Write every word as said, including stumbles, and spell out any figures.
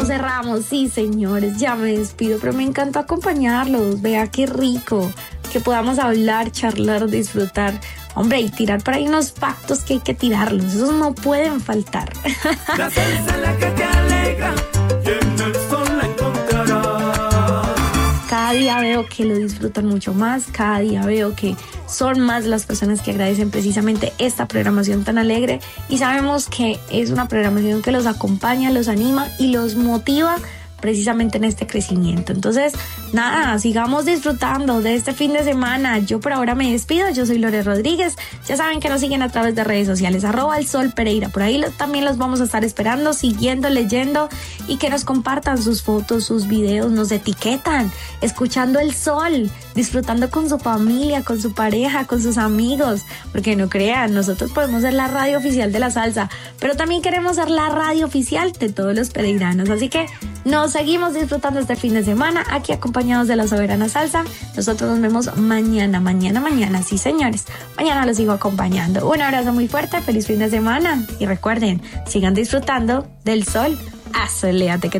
cerramos, sí, señores, ya me despido, pero me encantó acompañarlos. Vea qué rico que podamos hablar, charlar, disfrutar. Hombre, y tirar por ahí unos pactos que hay que tirarlos. Esos no pueden faltar. La salsa la que te alegra y en el sol la encontrarás. Cada día veo que lo disfrutan mucho más. Cada día veo que son más las personas que agradecen precisamente esta programación tan alegre. Y sabemos que es una programación que los acompaña, los anima y los motiva precisamente en este crecimiento. Entonces, nada, sigamos disfrutando de este fin de semana. Yo por ahora me despido. Yo soy Lore Rodríguez. Ya saben que nos siguen a través de redes sociales, arroba el Sol Pereira. Por ahí los, también los vamos a estar esperando, siguiendo, leyendo y que nos compartan sus fotos, sus videos, nos etiquetan, escuchando el sol, disfrutando con su familia, con su pareja, con sus amigos. Porque no crean, nosotros podemos ser la radio oficial de la salsa, pero también queremos ser la radio oficial de todos los pereiranos. Así que nos seguimos disfrutando este fin de semana aquí acompañados de la Soberana Salsa. Nosotros nos vemos mañana, mañana, mañana. Sí, señores, mañana los sigo acompañando. Un abrazo muy fuerte, feliz fin de semana y recuerden, sigan disfrutando del sol. Asoléate que